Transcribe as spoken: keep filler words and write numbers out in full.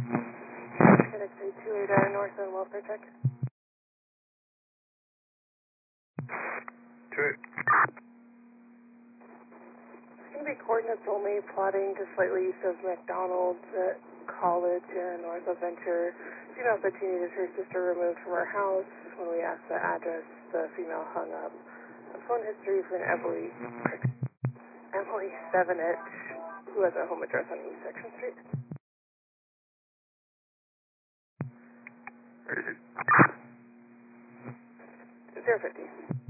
X A two eight R North and welfare check. Two. It's going to be coordinates only, plotting to slightly east of McDonald's at College and north of Venture. Female said she needed her sister removed from her house. When we asked the address, the female hung up. A phone history for an Emily, Emily Sevenich, who has a home address on East Section Street. Where is it? zero fifty.